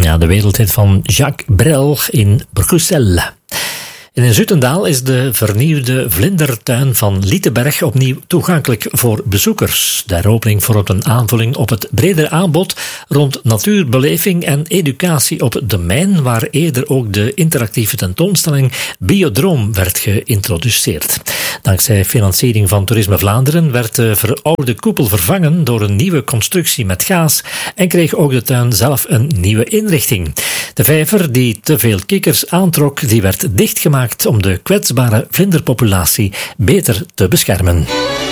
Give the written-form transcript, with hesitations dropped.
Ja, de wereldhit van Jacques Brel in Bruxelles. En in Zuttendaal is de vernieuwde vlindertuin van Lietenberg opnieuw toegankelijk voor bezoekers. De heropening vormt een aanvulling op het bredere aanbod rond natuurbeleving en educatie op het domein, waar eerder ook de interactieve tentoonstelling Biodroom werd geïntroduceerd. Dankzij financiering van Toerisme Vlaanderen werd de veroude koepel vervangen door een nieuwe constructie met gaas en kreeg ook de tuin zelf een nieuwe inrichting. De vijver die te veel kikkers aantrok, die werd dichtgemaakt om de kwetsbare vlinderpopulatie beter te beschermen.